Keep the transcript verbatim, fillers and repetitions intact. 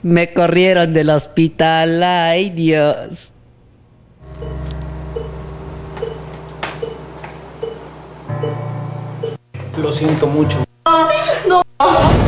Me corrieron del hospital, ay Dios. Lo siento mucho. No,